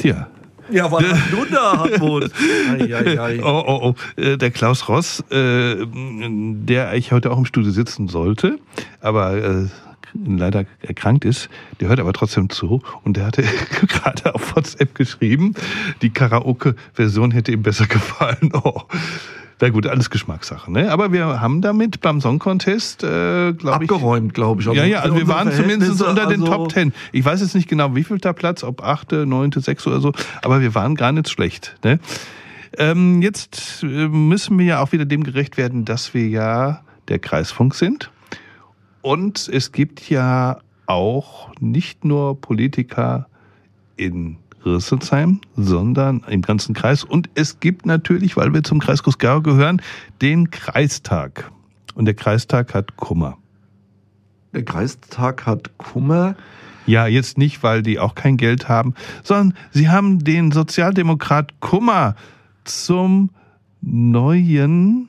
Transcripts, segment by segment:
Tja. Ja, was hast du da, Hartmut? Oh. Der Klaus Ross, der eigentlich heute auch im Studio sitzen sollte, aber leider erkrankt ist, der hört aber trotzdem zu und der hatte gerade auf WhatsApp geschrieben, die Karaoke-Version hätte ihm besser gefallen. Oh. Na gut, alles Geschmackssache, ne? Aber wir haben damit beim Song Contest, abgeräumt, glaube ich. Also also wir waren zumindest unter den Top 10. Ich weiß jetzt nicht genau, wie viel da Platz, ob 8., 9., 6. oder so, aber wir waren gar nicht schlecht, ne? Jetzt müssen wir ja auch wieder dem gerecht werden, dass wir ja der Kreisfunk sind. Und es gibt ja auch nicht nur Politiker in Rüsselsheim, sondern im ganzen Kreis. Und es gibt natürlich, weil wir zum Kreis Groß-Gerau gehören, den Kreistag. Und der Kreistag hat Kummer. Der Kreistag hat Kummer? Ja, jetzt nicht, weil die auch kein Geld haben, sondern sie haben den Sozialdemokrat Kummer zum neuen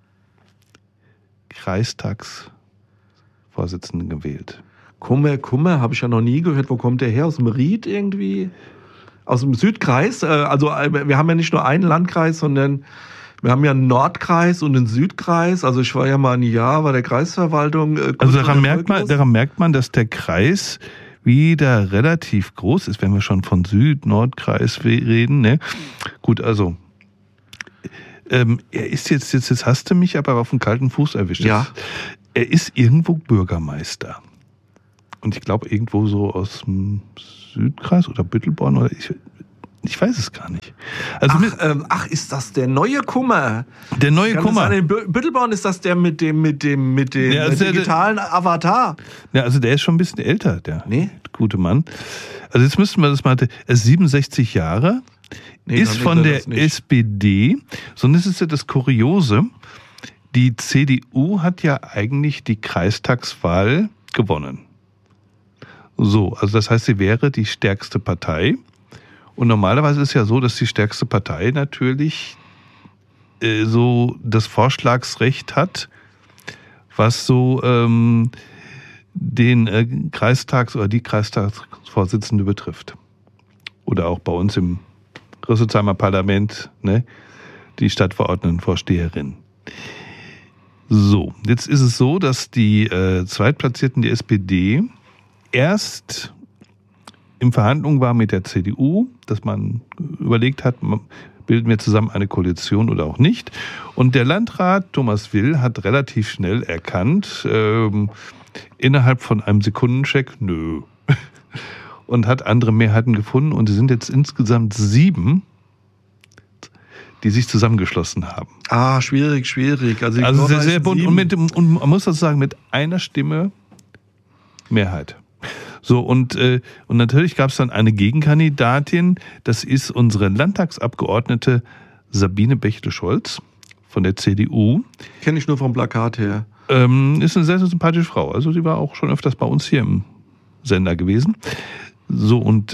Kreistagsvorsitzenden gewählt. Kummer, habe ich ja noch nie gehört. Wo kommt der her? Aus dem Ried irgendwie? Aus dem Südkreis? Also wir haben ja nicht nur einen Landkreis, sondern wir haben ja einen Nordkreis und einen Südkreis. Also ich war ja mal ein Jahr bei der Kreisverwaltung. Also daran merkt man, dass der Kreis wieder relativ groß ist, wenn wir schon von Süd-Nordkreis reden. Ne? Gut, also er ist jetzt hast du mich aber auf den kalten Fuß erwischt. Ja. Er ist irgendwo Bürgermeister. Und ich glaube irgendwo so aus dem Südkreis oder Büttelborn oder ich weiß es gar nicht. Also ist das der neue Kummer? Der neue Kummer. In Büttelborn ist das der mit dem digitalen Avatar. Ja, also der ist schon ein bisschen älter, der gute Mann. Also jetzt müssten wir das mal, er ist 67 Jahre, ist von der SPD, sondern das ist ja das Kuriose, die CDU hat ja eigentlich die Kreistagswahl gewonnen. So, also das heißt, sie wäre die stärkste Partei. Und normalerweise ist ja so, dass die stärkste Partei natürlich so das Vorschlagsrecht hat, was so den Kreistags- oder die Kreistagsvorsitzende betrifft. Oder auch bei uns im Rüsselsheimer Parlament, ne, die Stadtverordnetenvorsteherin. So, jetzt ist es so, dass die Zweitplatzierten der SPD erst in Verhandlungen war mit der CDU, dass man überlegt hat, bilden wir zusammen eine Koalition oder auch nicht. Und der Landrat Thomas Will hat relativ schnell erkannt, innerhalb von einem Sekundencheck, nö. Und hat andere Mehrheiten gefunden. Und es sind jetzt insgesamt 7, die sich zusammengeschlossen haben. Ah, schwierig. Also sehr, sehr bunt. Und man muss das sagen, mit einer Stimme Mehrheit. So, und natürlich gab es dann eine Gegenkandidatin, das ist unsere Landtagsabgeordnete Sabine Bechtel-Scholz von der CDU. Kenne ich nur vom Plakat her. Ist eine sehr, sehr sympathische Frau. Also sie war auch schon öfters bei uns hier im Sender gewesen. So, und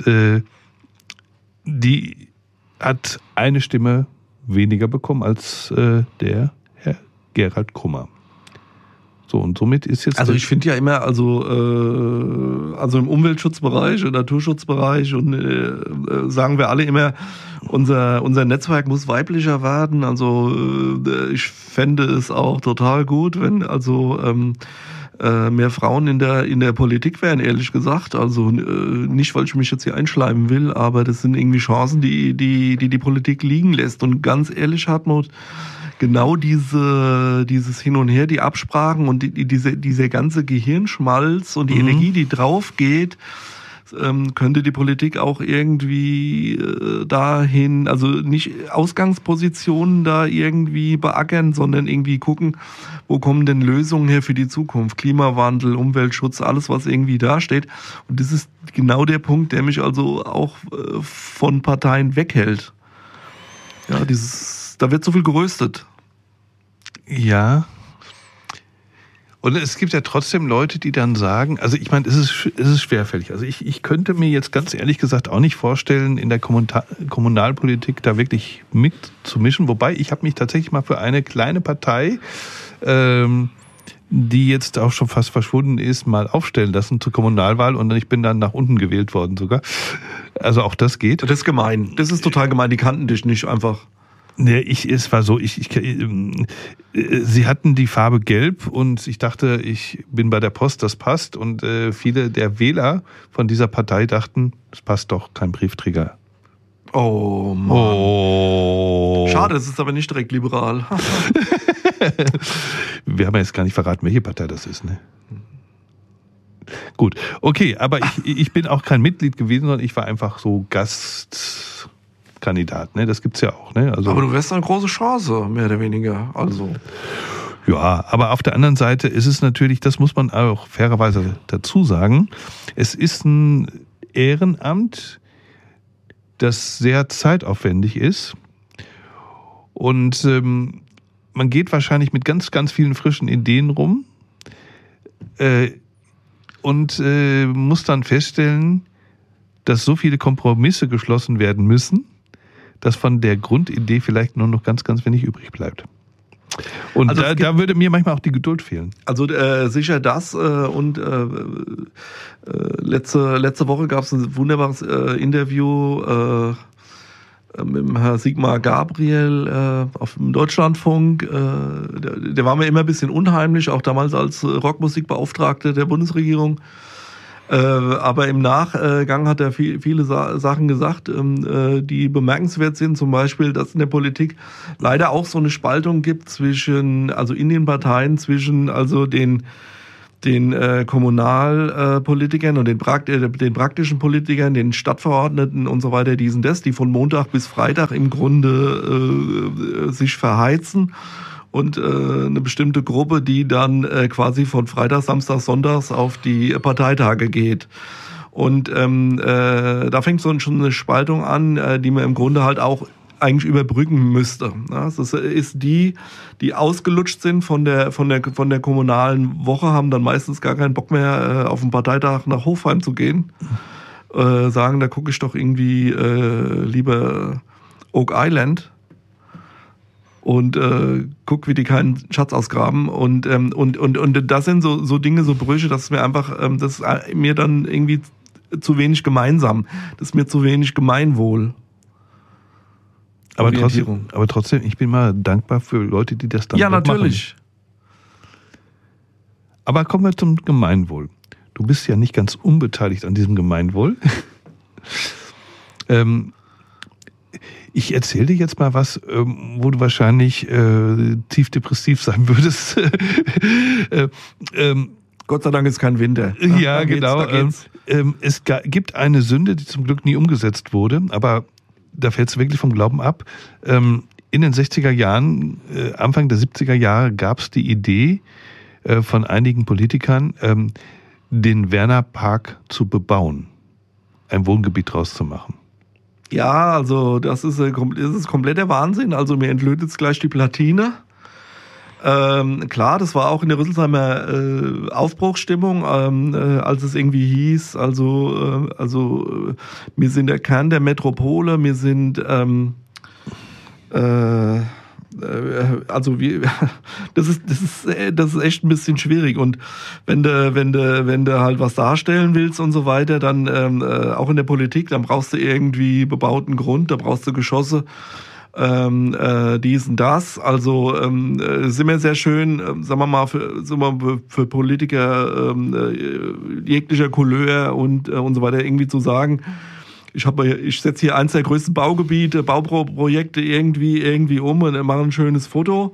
die hat eine Stimme weniger bekommen als der Herr Gerald Kummer. So, und somit ist jetzt... Also ich finde ja immer, also im Umweltschutzbereich und Naturschutzbereich und sagen wir alle immer, unser Netzwerk muss weiblicher werden. Also ich fände es auch total gut, wenn mehr Frauen in der Politik wären, ehrlich gesagt. Also nicht, weil ich mich jetzt hier einschleimen will, aber das sind irgendwie Chancen, die Politik liegen lässt. Und ganz ehrlich, Hartmut, genau dieses Hin und Her, die Absprachen und dieser ganze Gehirnschmalz und die Energie, die drauf geht, könnte die Politik auch irgendwie dahin, also nicht Ausgangspositionen da irgendwie beackern, sondern irgendwie gucken, wo kommen denn Lösungen her für die Zukunft? Klimawandel, Umweltschutz, alles, was irgendwie da steht. Und das ist genau der Punkt, der mich also auch von Parteien weghält. Ja, da wird so viel geröstet. Ja. Und es gibt ja trotzdem Leute, die dann sagen, also ich meine, es ist schwerfällig. Also ich könnte mir jetzt ganz ehrlich gesagt auch nicht vorstellen, in der Kommunalpolitik da wirklich mitzumischen. Wobei, ich habe mich tatsächlich mal für eine kleine Partei, die jetzt auch schon fast verschwunden ist, mal aufstellen lassen zur Kommunalwahl und ich bin dann nach unten gewählt worden sogar. Also auch das geht. Das ist gemein. Das ist total gemein. Die kannten dich nicht einfach. Nee, es war so, sie hatten die Farbe gelb und ich dachte, ich bin bei der Post, das passt. Und viele der Wähler von dieser Partei dachten, das passt doch, kein Briefträger. Oh Mann. Oh. Schade, es ist aber nicht direkt liberal. Wir haben ja jetzt gar nicht verraten, welche Partei das ist, ne? Gut, okay, aber ich bin auch kein Mitglied gewesen, sondern ich war einfach so Gastkandidat, ne? Das gibt's ja auch, ne? Also, aber du wärst eine große Chance, mehr oder weniger. Also. Ja, aber auf der anderen Seite ist es natürlich, das muss man auch fairerweise dazu sagen, es ist ein Ehrenamt, das sehr zeitaufwendig ist und man geht wahrscheinlich mit ganz, ganz vielen frischen Ideen rum und muss dann feststellen, dass so viele Kompromisse geschlossen werden müssen, dass von der Grundidee vielleicht nur noch ganz, ganz wenig übrig bleibt. Und also da würde mir manchmal auch die Geduld fehlen. Also sicher das und letzte Woche gab es ein wunderbares Interview mit dem Herrn Sigmar Gabriel auf dem Deutschlandfunk. Der war mir immer ein bisschen unheimlich, auch damals als Rockmusikbeauftragter der Bundesregierung. Aber im Nachgang hat er viele Sachen gesagt, die bemerkenswert sind. Zum Beispiel, dass es in der Politik leider auch so eine Spaltung gibt zwischen, also in den Parteien, zwischen also den Kommunalpolitikern und den praktischen Politikern, den Stadtverordneten und so weiter, die von Montag bis Freitag im Grunde sich verheizen. Und eine bestimmte Gruppe, die dann quasi von Freitag, Samstag, Sonntags auf die Parteitage geht. Und da fängt schon eine Spaltung an, die man im Grunde halt auch eigentlich überbrücken müsste. Das ist die ausgelutscht sind von der kommunalen Woche, haben dann meistens gar keinen Bock mehr auf den Parteitag nach Hofheim zu gehen. Sagen, da gucke ich doch irgendwie lieber Oak Island. Und guck, wie die keinen Schatz ausgraben. Und das sind so Dinge, so Brüche, dass mir einfach, das ist mir dann irgendwie zu wenig gemeinsam. Das ist mir zu wenig Gemeinwohl. Aber trotzdem, ich bin mal dankbar für Leute, die das dann ja, natürlich machen. Aber kommen wir zum Gemeinwohl. Du bist ja nicht ganz unbeteiligt an diesem Gemeinwohl. Ich erzähle dir jetzt mal was, wo du wahrscheinlich tief depressiv sein würdest. Gott sei Dank ist kein Winter. Ja, genau. Es gibt eine Sünde, die zum Glück nie umgesetzt wurde, aber da fällt es wirklich vom Glauben ab. In den 60er Jahren, Anfang der 70er Jahre gab es die Idee von einigen Politikern, den Wernerpark zu bebauen, ein Wohngebiet draus zu machen. Ja, also das ist kompletter Wahnsinn. Also mir entlötet es gleich die Platine. Klar, das war auch in der Rüsselsheimer Aufbruchsstimmung, als es irgendwie hieß, also wir sind der Kern der Metropole, wir sind das ist echt ein bisschen schwierig. Und wenn du halt was darstellen willst und so weiter, dann auch in der Politik, dann brauchst du irgendwie bebauten Grund, da brauchst du Geschosse, dies und das. Also ist immer sehr schön, sagen wir mal, für Politiker jeglicher Couleur und so weiter irgendwie zu sagen, ich setze hier eins der größten Bauprojekte irgendwie um und mache ein schönes Foto.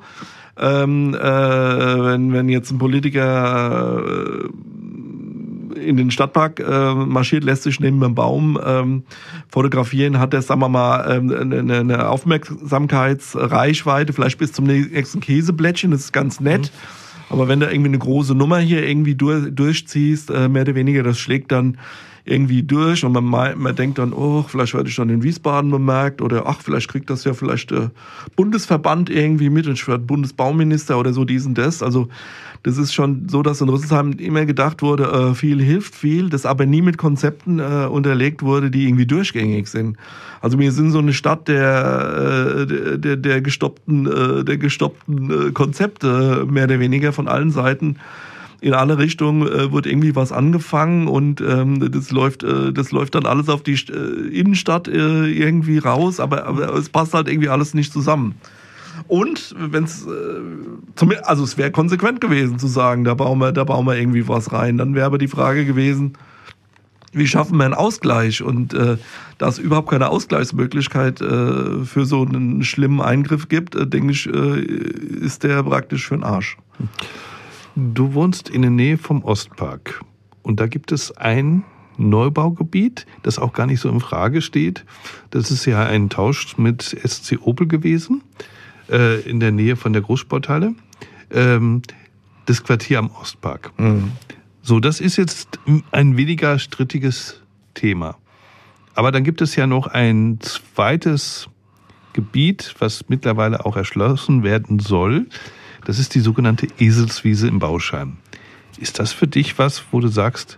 Wenn jetzt ein Politiker in den Stadtpark marschiert, lässt sich neben einem Baum fotografieren, hat der, sagen wir mal, eine Aufmerksamkeitsreichweite, vielleicht bis zum nächsten Käseblättchen, das ist ganz nett. Aber wenn du irgendwie eine große Nummer hier irgendwie durchziehst, mehr oder weniger, das schlägt dann irgendwie durch und man denkt dann, oh, vielleicht werde ich dann in Wiesbaden bemerkt oder ach, vielleicht kriegt das ja vielleicht der Bundesverband irgendwie mit und ich werde Bundesbauminister oder so dies und das. Also das ist schon so, dass in Rüsselsheim immer gedacht wurde, viel hilft viel, das aber nie mit Konzepten unterlegt wurde, die irgendwie durchgängig sind. Also wir sind so eine Stadt der gestoppten Konzepte, mehr oder weniger von allen Seiten. in alle Richtungen wird irgendwie was angefangen und das läuft dann alles auf die Innenstadt irgendwie raus, aber es passt halt irgendwie alles nicht zusammen. Und es wäre konsequent gewesen zu sagen, da bauen wir irgendwie was rein. Dann wäre aber die Frage gewesen, wie schaffen wir einen Ausgleich? Und da es überhaupt keine Ausgleichsmöglichkeit für so einen schlimmen Eingriff gibt, denke ich, ist der praktisch für den Arsch. Du wohnst in der Nähe vom Ostpark und da gibt es ein Neubaugebiet, das auch gar nicht so in Frage steht. Das ist ja ein Tausch mit SC Opel gewesen, in der Nähe von der Großsporthalle. Das Quartier am Ostpark. Mhm. So, das ist jetzt ein weniger strittiges Thema. Aber dann gibt es ja noch ein zweites Gebiet, was mittlerweile auch erschlossen werden soll. Das ist die sogenannte Eselswiese im Bauschein. Ist das für dich was, wo du sagst,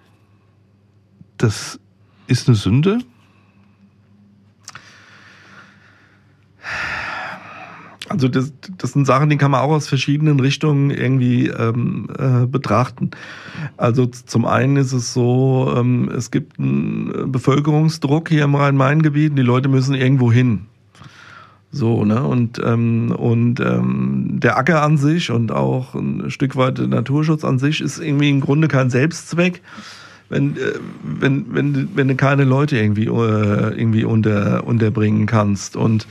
das ist eine Sünde? Also das sind Sachen, die kann man auch aus verschiedenen Richtungen irgendwie betrachten. Also zum einen ist es so, es gibt einen Bevölkerungsdruck hier im Rhein-Main-Gebiet und die Leute müssen irgendwo hin. So, ne? Und der Acker an sich und auch ein Stück weit der Naturschutz an sich ist irgendwie im Grunde kein Selbstzweck, wenn du keine Leute irgendwie unterbringen kannst. Und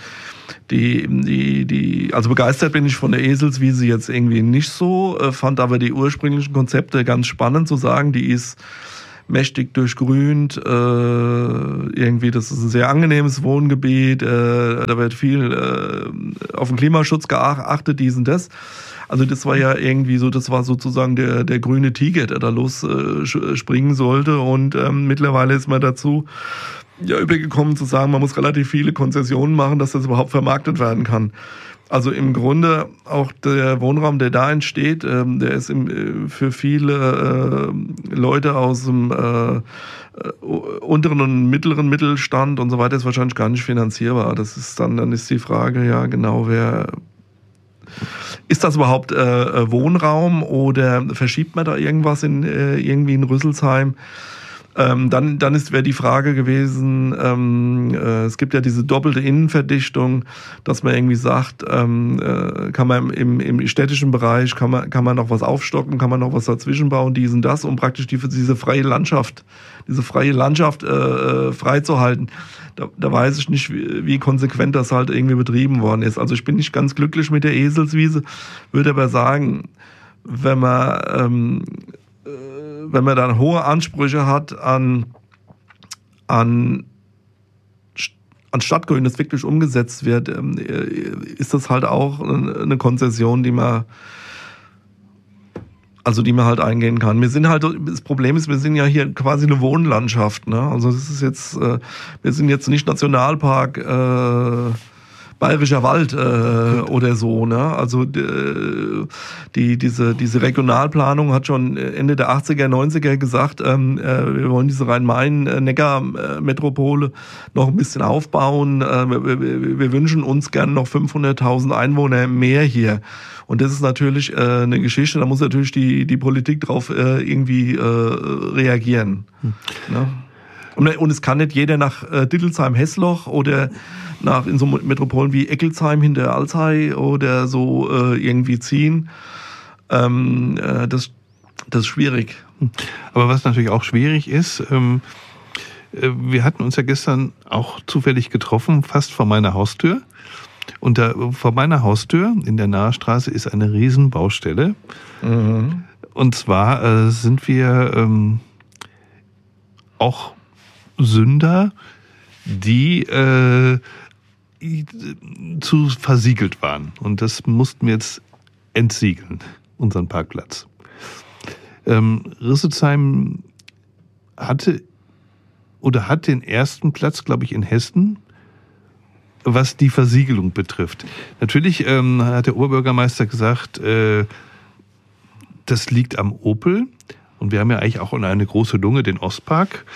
also begeistert bin ich von der Eselswiese jetzt irgendwie nicht so, fand aber die ursprünglichen Konzepte ganz spannend zu sagen, die ist mächtig durchgrünt, irgendwie, das ist ein sehr angenehmes Wohngebiet, da wird viel auf den Klimaschutz geachtet, dies und das. Also das war ja irgendwie so, das war sozusagen der grüne Tiger, der da springen sollte und mittlerweile ist man dazu übergekommen zu sagen, man muss relativ viele Konzessionen machen, dass das überhaupt vermarktet werden kann. Also im Grunde auch der Wohnraum, der da entsteht, der ist für viele Leute aus dem unteren und mittleren Mittelstand und so weiter ist wahrscheinlich gar nicht finanzierbar. Dann ist die Frage, ja genau, ist das überhaupt Wohnraum oder verschiebt man da irgendwas irgendwie in Rüsselsheim? Dann wäre die Frage gewesen, es gibt ja diese doppelte Innenverdichtung, dass man irgendwie sagt, kann man im städtischen Bereich, kann man noch was aufstocken, kann man noch was dazwischen bauen, dies und das, um praktisch diese freie Landschaft freizuhalten. Da weiß ich nicht, wie konsequent das halt irgendwie betrieben worden ist. Also ich bin nicht ganz glücklich mit der Eselswiese, würde aber sagen, wenn man dann hohe Ansprüche hat an Stadtgrün, das wirklich umgesetzt wird, ist das halt auch eine Konzession, die man halt eingehen kann. Das Problem ist, wir sind ja hier quasi eine Wohnlandschaft, ne? Also das ist jetzt, wir sind jetzt nicht Nationalpark, Bayerischer Wald oder so, ne? Also diese Regionalplanung hat schon Ende der 80er, 90er gesagt, wir wollen diese Rhein-Main-Neckar-Metropole noch ein bisschen aufbauen. Wir wünschen uns gern noch 500.000 Einwohner mehr hier. Und das ist natürlich eine Geschichte, da muss natürlich die Politik drauf irgendwie reagieren. Ne? Und es kann nicht jeder nach Dittelsheim-Hessloch oder in so Metropolen wie Eckelsheim hinter Alzey oder so irgendwie ziehen. Das ist schwierig. Aber was natürlich auch schwierig ist, wir hatten uns ja gestern auch zufällig getroffen, fast vor meiner Haustür. Und vor meiner Haustür in der Nahestraße ist eine Riesenbaustelle. Mhm. Und zwar sind wir auch Sünder, die zu versiegelt waren. Und das mussten wir jetzt entsiegeln, unseren Parkplatz. Rüsselsheim hat den ersten Platz, glaube ich, in Hessen, was die Versiegelung betrifft. Natürlich hat der Oberbürgermeister gesagt, das liegt am Opel. Und wir haben ja eigentlich auch eine große Lunge, den Ostpark.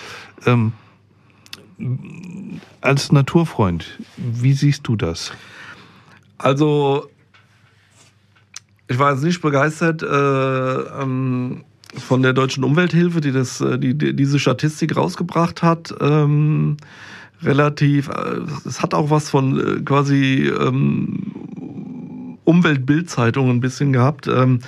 Als Naturfreund, wie siehst du das? Also ich war jetzt nicht begeistert von der Deutschen Umwelthilfe, die diese Statistik rausgebracht hat. Relativ, es hat auch was von quasi Umweltbildzeitung ein bisschen gehabt,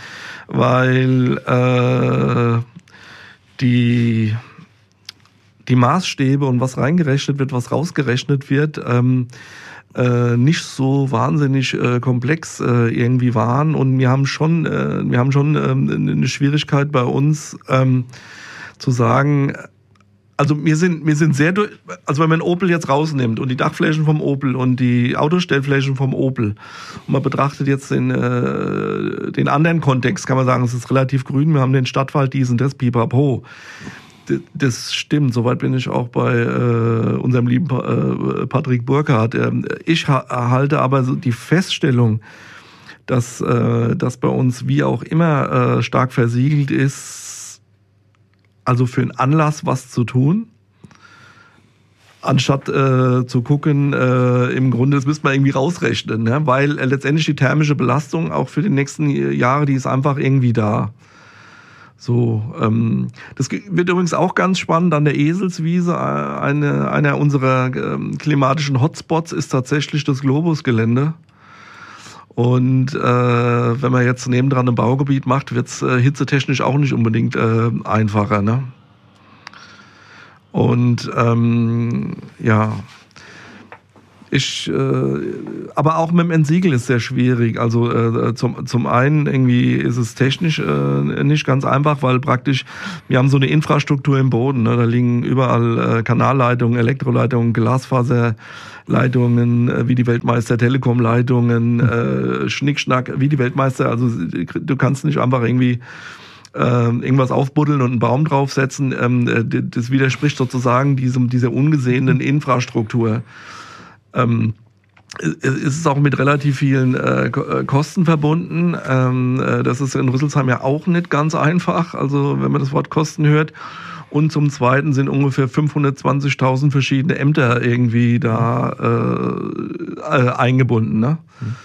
weil die Maßstäbe und was reingerechnet wird, was rausgerechnet wird, nicht so wahnsinnig komplex irgendwie waren, und wir haben schon eine Schwierigkeit bei uns zu sagen, also wir sind sehr also wenn man Opel jetzt rausnimmt und die Dachflächen vom Opel und die Autostellflächen vom Opel und man betrachtet jetzt den anderen Kontext, kann man sagen, es ist relativ grün, wir haben den Stadtwald, dies und das, pipapo. Das stimmt, soweit bin ich auch bei unserem lieben Patrick Burkhardt. Ich halte aber so die Feststellung, dass bei uns wie auch immer stark versiegelt ist, also für einen Anlass was zu tun, anstatt zu gucken, im Grunde, das müsste man irgendwie rausrechnen, ne? Weil letztendlich die thermische Belastung auch für die nächsten Jahre, die ist einfach irgendwie da. So, das wird übrigens auch ganz spannend an der Eselswiese. Einer unserer klimatischen Hotspots ist tatsächlich das Globusgelände. Und wenn man jetzt nebendran ein Baugebiet macht, wird es hitzetechnisch auch nicht unbedingt einfacher, ne? Und ja, aber auch mit dem Entsiegeln ist sehr schwierig. Also zum einen irgendwie ist es technisch nicht ganz einfach, weil praktisch wir haben so eine Infrastruktur im Boden, ne? Da liegen überall Kanalleitungen, Elektroleitungen, Glasfaserleitungen, wie die Weltmeister, Telekomleitungen, Schnickschnack, wie die Weltmeister. Also du kannst nicht einfach irgendwie irgendwas aufbuddeln und einen Baum draufsetzen. Das widerspricht sozusagen dieser ungesehenen Infrastruktur. Es ist auch mit relativ vielen Kosten verbunden. Das ist in Rüsselsheim ja auch nicht ganz einfach, also wenn man das Wort Kosten hört. Und zum Zweiten sind ungefähr 520.000 verschiedene Ämter irgendwie da eingebunden, ne?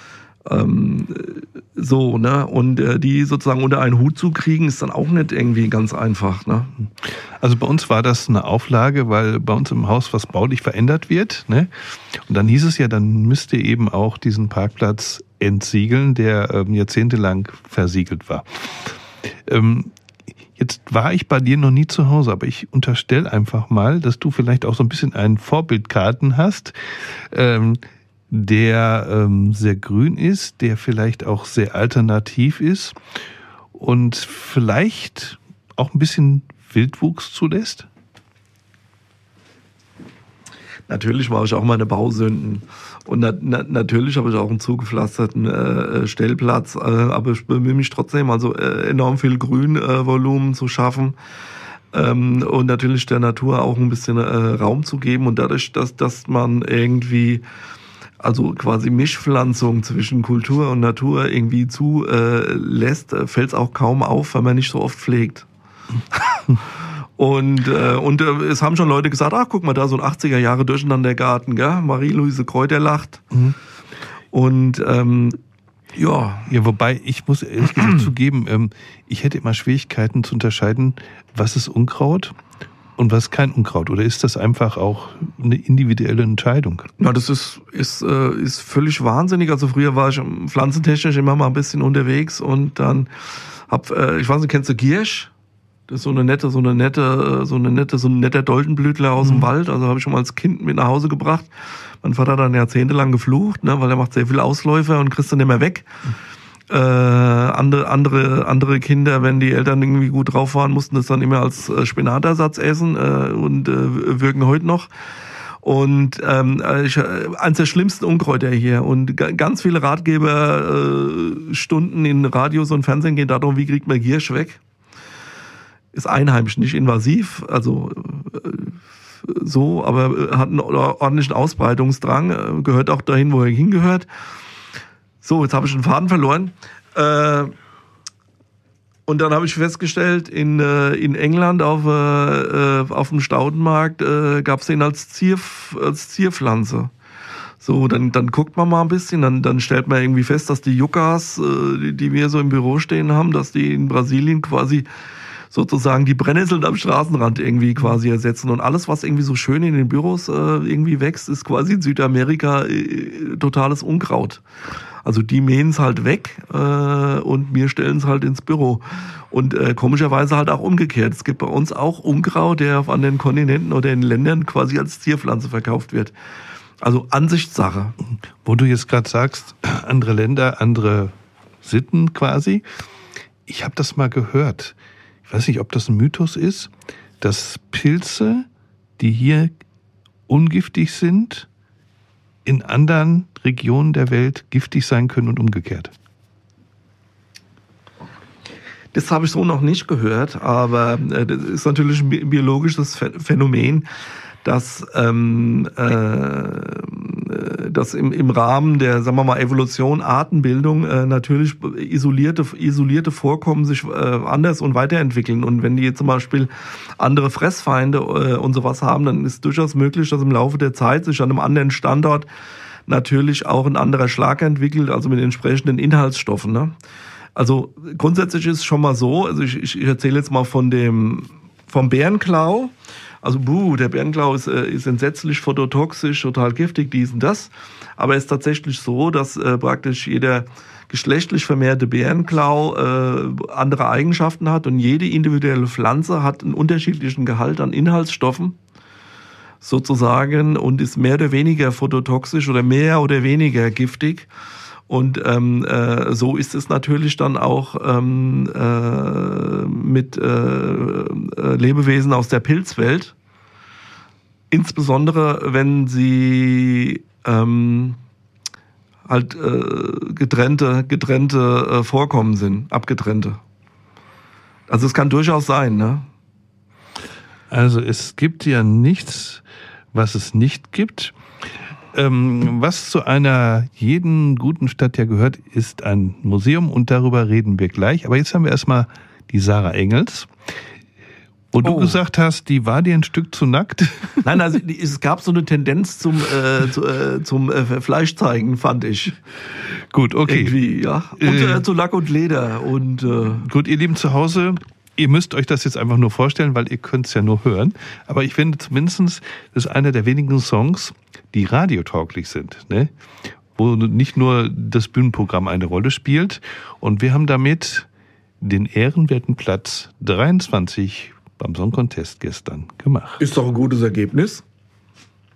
So, ne? Und die sozusagen unter einen Hut zu kriegen, ist dann auch nicht irgendwie ganz einfach, ne? Also bei uns war das eine Auflage, weil bei uns im Haus was baulich verändert wird, ne? Und dann hieß es ja, dann müsst ihr eben auch diesen Parkplatz entsiegeln, der jahrzehntelang versiegelt war. Jetzt war ich bei dir noch nie zu Hause, aber ich unterstelle einfach mal, dass du vielleicht auch so ein bisschen einen Vorbildgarten hast, der sehr grün ist, der vielleicht auch sehr alternativ ist und vielleicht auch ein bisschen Wildwuchs zulässt? Natürlich mache ich auch meine Bausünden und natürlich habe ich auch einen zugepflasterten Stellplatz, aber ich bemühe mich trotzdem, also enorm viel Grünvolumen zu schaffen und natürlich der Natur auch ein bisschen Raum zu geben, und dadurch, dass man irgendwie also quasi Mischpflanzung zwischen Kultur und Natur irgendwie zulässt, fällt es auch kaum auf, weil man nicht so oft pflegt. Und es haben schon Leute gesagt, ach guck mal, da so ein 80er Jahre Durcheinandergarten, gell? Marie-Louise Kräuter lacht. Mhm. Und ja, wobei ich muss ehrlich gesagt zugeben, ich hätte immer Schwierigkeiten zu unterscheiden, was ist Unkraut und was ist kein Unkraut. Oder ist das einfach auch eine individuelle Entscheidung? Ja, das ist völlig wahnsinnig. Also früher war ich pflanzentechnisch immer mal ein bisschen unterwegs und dann ich weiß nicht, kennst du Giersch? Das ist so ein netter Doldenblütler aus dem Wald. Also habe ich schon mal als Kind mit nach Hause gebracht. Mein Vater hat dann jahrzehntelang geflucht, ne, weil er macht sehr viele Ausläufer und kriegst dann nicht mehr weg. Andere Kinder, wenn die Eltern irgendwie gut drauf waren, mussten das dann immer als Spinatersatz essen und wirken heute noch. Und eins der schlimmsten Unkräuter hier. Und ganz viele Ratgeberstunden in Radios und Fernsehen gehen darum, wie kriegt man Giersch weg. Ist einheimisch, nicht invasiv, also so, aber hat einen ordentlichen Ausbreitungsdrang, gehört auch dahin, wo er hingehört. So, jetzt habe ich den Faden verloren. Und dann habe ich festgestellt, in England auf dem Staudenmarkt gab es den als Zierpflanze. So, dann guckt man mal ein bisschen, dann stellt man irgendwie fest, dass die Yuccas, die wir so im Büro stehen haben, dass die in Brasilien quasi sozusagen die Brennnesseln am Straßenrand irgendwie quasi ersetzen. Und alles, was irgendwie so schön in den Büros irgendwie wächst, ist quasi in Südamerika totales Unkraut. Also die mähen es halt weg und wir stellen es halt ins Büro. Und komischerweise halt auch umgekehrt. Es gibt bei uns auch Unkraut, der an den Kontinenten oder in Ländern quasi als Zierpflanze verkauft wird. Also Ansichtssache. Wo du jetzt gerade sagst, andere Länder, andere Sitten quasi. Ich habe das mal gehört. Ich weiß nicht, ob das ein Mythos ist, dass Pilze, die hier ungiftig sind, in anderen Regionen der Welt giftig sein können und umgekehrt. Das habe ich so noch nicht gehört, aber das ist natürlich ein biologisches Phänomen, dass im Rahmen der, sagen wir mal, Evolution, Artenbildung natürlich isolierte Vorkommen sich anders und weiterentwickeln. Und wenn die jetzt zum Beispiel andere Fressfeinde und sowas haben, dann ist durchaus möglich, dass im Laufe der Zeit sich an einem anderen Standort natürlich auch ein anderer Schlag entwickelt, also mit entsprechenden Inhaltsstoffen. Ne? Also grundsätzlich ist es schon mal so, also ich erzähle jetzt mal vom Bärenklau. Also der Bärenklau ist entsetzlich phototoxisch, total giftig, dies und das. Aber es ist tatsächlich so, dass praktisch jeder geschlechtlich vermehrte Bärenklau andere Eigenschaften hat und jede individuelle Pflanze hat einen unterschiedlichen Gehalt an Inhaltsstoffen sozusagen und ist mehr oder weniger phototoxisch oder mehr oder weniger giftig. Und so ist es natürlich dann auch mit Lebewesen aus der Pilzwelt. Insbesondere, wenn sie halt getrennte Vorkommen sind, abgetrennte. Also es kann durchaus sein, ne? Also es gibt ja nichts, was es nicht gibt. Was zu einer jeden guten Stadt ja gehört, ist ein Museum und darüber reden wir gleich. Aber jetzt haben wir erstmal die Sarah Engels. Wo du gesagt hast, die war dir ein Stück zu nackt. Nein, also es gab so eine Tendenz zum Fleischzeigen, fand ich. Gut, okay. Irgendwie, ja. Und zu Lack und Leder. Und gut, ihr Lieben zu Hause, ihr müsst euch das jetzt einfach nur vorstellen, weil ihr könnt es ja nur hören. Aber ich finde zumindest, das ist einer der wenigen Songs, die radiotauglich sind, ne? Wo nicht nur das Bühnenprogramm eine Rolle spielt. Und wir haben damit den ehrenwerten Platz 23 beim Song Contest gestern gemacht. Ist doch ein gutes Ergebnis.